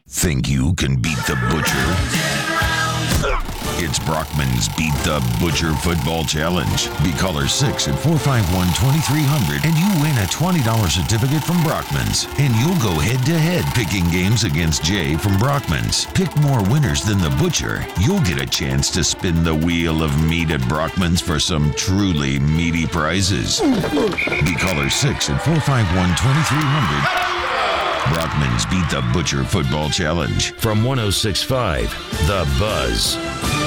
Think you can beat the Butcher? It's Brockman's Beat the Butcher Football Challenge. Be caller 6 at 451-2300 and you win a $20 certificate from Brockman's. And you'll go head-to-head picking games against Jay from Brockman's. Pick more winners than the Butcher. You'll get a chance to spin the wheel of meat at Brockman's for some truly meaty prizes. Be caller 6 at 451-2300. Brockman's Beat the Butcher Football Challenge from 106.5 The Buzz.